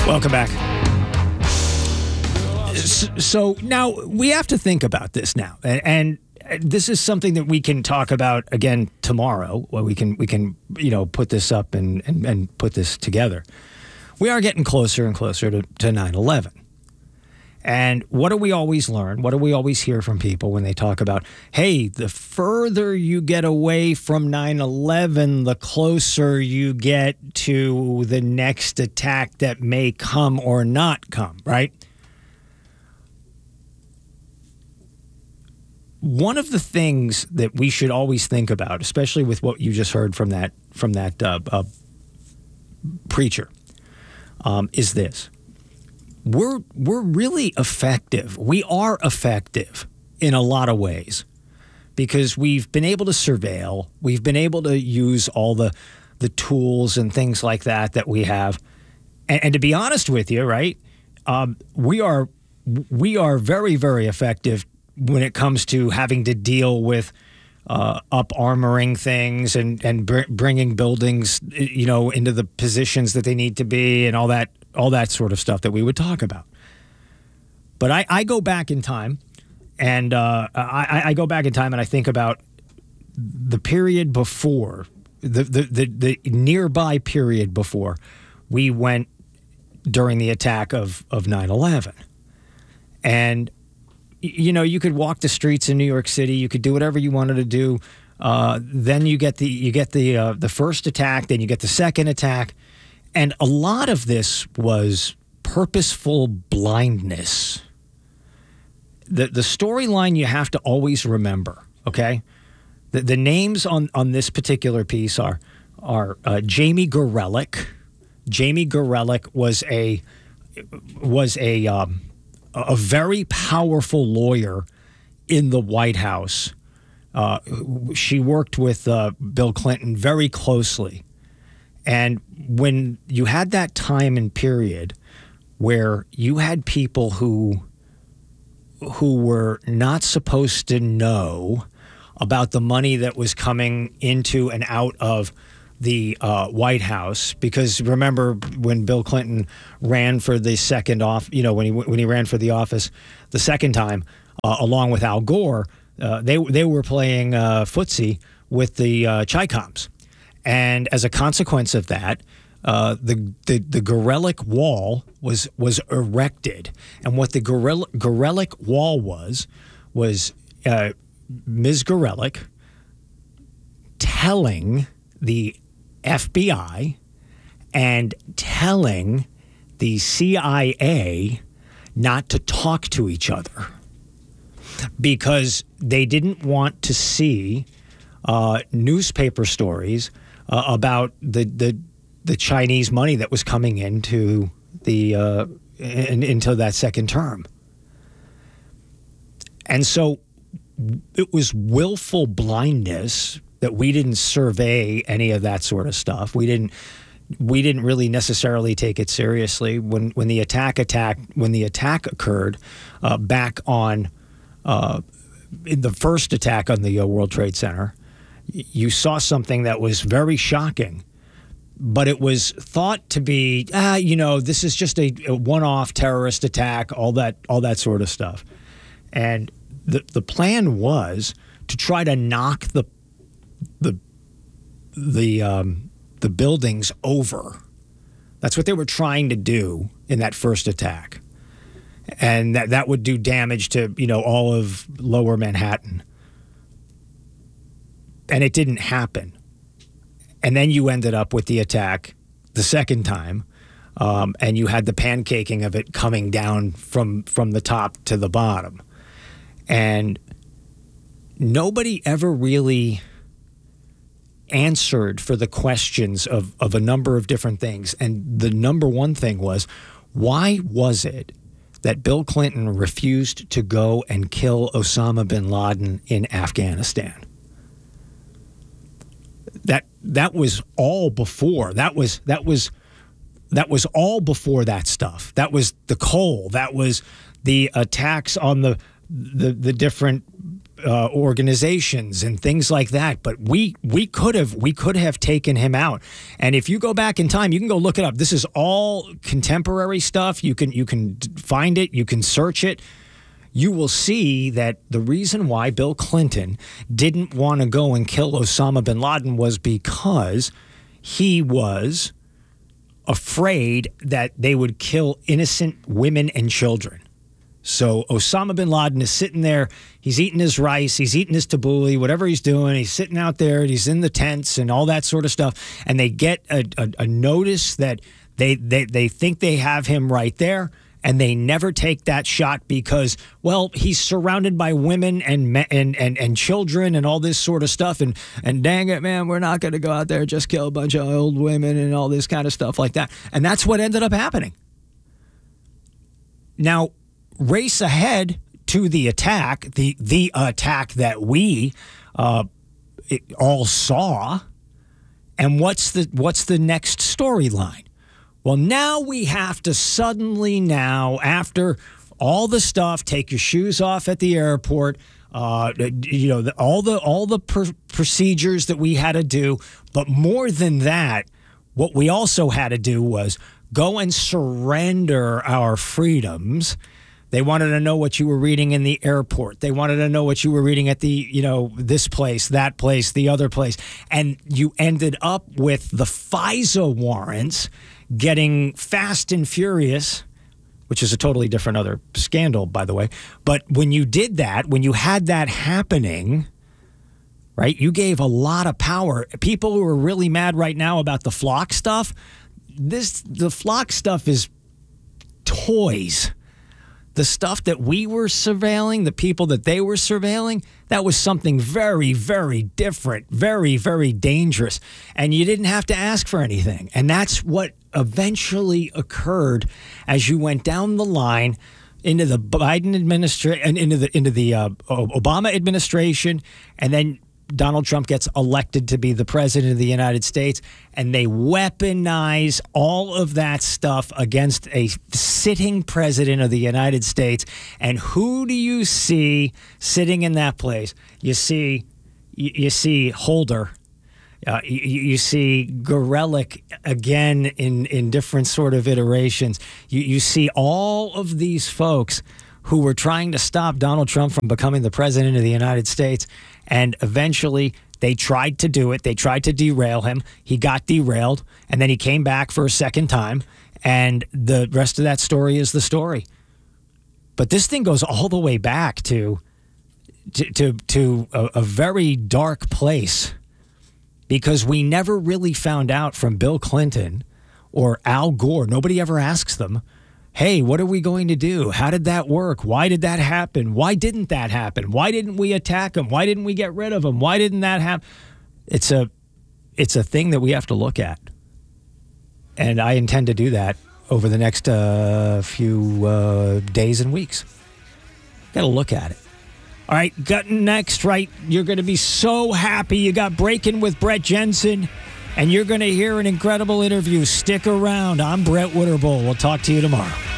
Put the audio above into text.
Welcome back. So now we have to think about this now, and this is something that we can talk about again tomorrow. Where we can put this up and put this together. We are getting closer and closer to 9/11. And what do we always learn? What do we always hear from people when they talk about, hey, the further you get away from 9/11, the closer you get to the next attack that may come or not come, right? One of the things that we should always think about, especially with what you just heard from that preacher, is this. We're really effective. We are effective in a lot of ways because we've been able to surveil. We've been able to use all the tools and things like that we have. And to be honest with you, right, we are very, very effective when it comes to having to deal with up-armoring things and bringing buildings, into the positions that they need to be and all that sort of stuff that we would talk about. But I go back in time, and I go back in time and I think about the period before, the nearby period before we went during the attack of 9/11. And, you could walk the streets in New York City. You could do whatever you wanted to do. Then you get the first attack. Then you get the second attack. And a lot of this was purposeful blindness. The storyline you have to always remember, okay? The names on this particular piece are Jamie Gorelick. Jamie Gorelick was a very powerful lawyer in the White House. She worked with Bill Clinton very closely. And when you had that time and period where you had people who were not supposed to know about the money that was coming into and out of the White House, because remember when Bill Clinton ran for the second when he ran for the office the second time, along with Al Gore, they were playing footsie with the Chi-Coms. And as a consequence of that, the Gorelick Wall was erected. And what the Gorelick Wall was Ms. Gorelick telling the FBI and telling the CIA not to talk to each other because they didn't want to see newspaper stories about the Chinese money that was coming into into that second term. And so it was willful blindness that we didn't survey any of that sort of stuff. We didn't really necessarily take it seriously when the attack occurred back on in the first attack on the World Trade Center. You saw something that was very shocking, but it was thought to be, this is just a one-off terrorist attack, all that sort of stuff. And the plan was to try to knock the buildings over. That's what they were trying to do in that first attack, and that would do damage to all of Lower Manhattan. And it didn't happen. And then you ended up with the attack the second time, and you had the pancaking of it coming down from the top to the bottom. And nobody ever really answered for the questions of a number of different things. And the number one thing was, why was it that Bill Clinton refused to go and kill Osama bin Laden in Afghanistan? That was all before. That was all before that stuff. That was the coal. That was the attacks on the different organizations and things like that. But we could have taken him out. And if you go back in time, you can go look it up. This is all contemporary stuff. You can find it. You can search it. You will see that the reason why Bill Clinton didn't want to go and kill Osama bin Laden was because he was afraid that they would kill innocent women and children. So Osama bin Laden is sitting there. He's eating his rice. He's eating his tabbouleh, whatever he's doing. He's sitting out there. And he's in the tents and all that sort of stuff. And they get a notice that they think they have him right there. And they never take that shot because, well, he's surrounded by women and children and all this sort of stuff. And dang it, man, we're not going to go out there and just kill a bunch of old women and all this kind of stuff like that. And that's what ended up happening. Now, race ahead to the attack, the attack that we all saw. And what's the next storyline? Well, now we have to suddenly after all the stuff, take your shoes off at the airport, all the procedures that we had to do. But more than that, what we also had to do was go and surrender our freedoms. They wanted to know what you were reading in the airport. They wanted to know what you were reading at the, this place, that place, the other place. And you ended up with the FISA warrants getting fast and furious, which is a totally different other scandal, by the way. But when you did that, when you had that happening, right, you gave a lot of power. People who are really mad right now about the flock stuff, the flock stuff is toys. The stuff that we were surveilling, the people that they were surveilling, that was something very, very different, very, very dangerous. And you didn't have to ask for anything. And that's what eventually occurred as you went down the line into the Biden administration, into the Obama administration, and then Donald Trump gets elected to be the president of the United States, and they weaponize all of that stuff against a sitting president of the United States. And who do you see sitting in that place? You see Holder. You see Gorelick again in different sort of iterations. You see all of these folks who were trying to stop Donald Trump from becoming the president of the United States. And eventually they tried to do it. They tried to derail him. He got derailed. And then he came back for a second time. And the rest of that story is the story. But this thing goes all the way back to a very dark place, because we never really found out from Bill Clinton or Al Gore. Nobody ever asks them, hey, what are we going to do? How did that work? Why did that happen? Why didn't that happen? Why didn't we attack him? Why didn't we get rid of him? Why didn't that happen? It's a thing that we have to look at. And I intend to do that over the next few days and weeks. Got to look at it. All right, got next, right? You're going to be so happy. You got Breaking with Brett Jensen. And you're going to hear an incredible interview. Stick around. I'm Brett Winterbull. We'll talk to you tomorrow.